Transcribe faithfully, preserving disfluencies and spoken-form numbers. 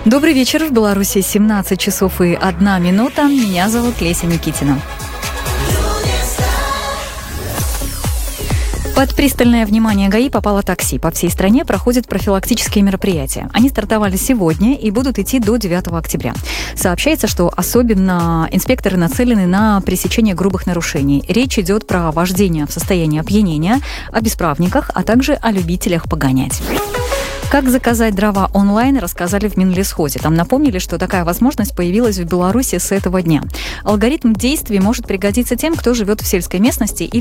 Добрый вечер. В Беларуси семнадцать часов и одна минута. Меня зовут Леся Никитина. Под пристальное внимание ГАИ попало такси. По всей стране проходят профилактические мероприятия. Они стартовали сегодня и будут идти до девятого октября. Сообщается, что особенно инспекторы нацелены на пресечение грубых нарушений. Речь идет про вождение в состоянии опьянения, о бесправниках, а также о любителях погонять. Как заказать дрова онлайн, рассказали в Минлесхозе. Там напомнили, что такая возможность появилась в Беларуси с этого дня. Алгоритм действий может пригодиться тем, кто живет в сельской местности или